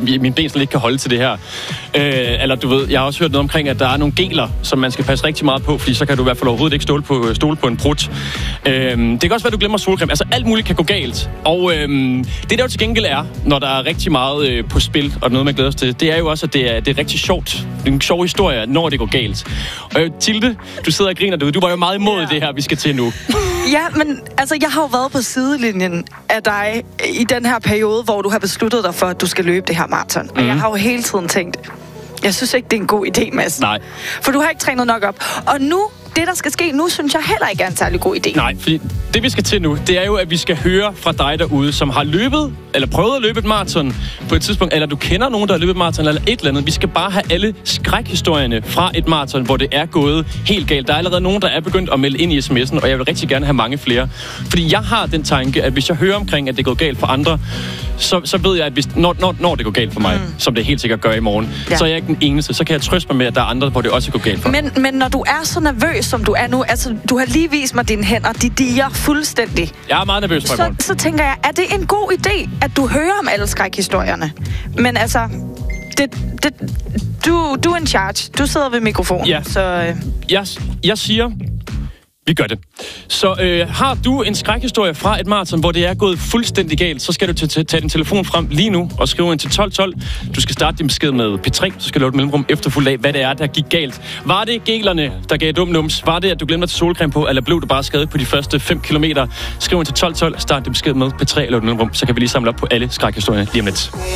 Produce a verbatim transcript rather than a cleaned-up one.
mine ben slet ikke kan holde til det her. Øh, eller du ved, jeg har også hørt noget omkring, at der er nogle geler, som man skal passe rigtig meget på, fordi så kan du i hvert fald overhovedet ikke stole på, stole på en prut. Øh, det kan også være, at du glemmer solcreme. Altså alt muligt kan gå galt. Og øh, det der jo til gengæld er, når der er rigtig meget øh, på spil, og noget man glæder sig til, det er jo også, at det er, det er rigtig sjovt. Det er en sjov historie, når det går galt. Og øh, Tilde, du sidder og griner derude. Du var jo meget imod ja. det her, vi skal til nu. Ja, men altså, jeg har jo været på sidelinjen af dig i den her periode, hvor du har besluttet dig for, at du skal løbe det her maraton. Mm. Og jeg har jo hele tiden tænkt, jeg synes ikke, det er en god idé, Mads. Nej. For du har ikke trænet nok op. Og nu, det der skal ske nu, synes jeg heller ikke er en særlig god idé. Nej, fordi det vi skal til nu, det er jo, at vi skal høre fra dig derude, som har løbet, eller prøvet at løbe et maraton på et tidspunkt, eller du kender nogen, der har løbet et maraton, eller et eller andet. Vi skal bare have alle skrækhistorierne fra et maraton, hvor det er gået helt galt. Der er allerede nogen, der er begyndt at melde ind i sms'en, og jeg vil rigtig gerne have mange flere. Fordi jeg har den tanke, at hvis jeg hører omkring, at det er gået galt for andre, så, så ved jeg, at hvis, når, når, når det går galt for mig, mm. som det helt sikkert gør i morgen, ja. så er jeg ikke den eneste. Så kan jeg trøste mig med, at der er andre, hvor det også går galt for. Men, men når du er så nervøs, som du er nu, altså du har lige vist mig dine hænder, de diger fuldstændig. Jeg er meget nervøs for i morgen. Så, så tænker jeg, er det en god idé, at du hører om alle skrækhistorierne? Men altså, det, det, du, du er in charge. Du sidder ved mikrofonen. Ja. Så, øh... jeg, jeg siger... Vi gør det. Så øh, har du en skrækhistorie fra et maraton, hvor det er gået fuldstændig galt, så skal du t- t- tage din telefon frem lige nu og skrive ind til tolv tolv. Du skal starte din besked med P tre, så skal du lave et mellemrum efterfulgt af, hvad det er, der gik galt. Var det gelerne, der gav dum nums? Var det, at du glemte at tage solcreme på, eller blev du bare skadet på de første fem kilometer? Skriv ind til tolv tolv, start din besked med P tre eller et mellemrum, så kan vi lige samle op på alle skrækhistorierne lige om lidt.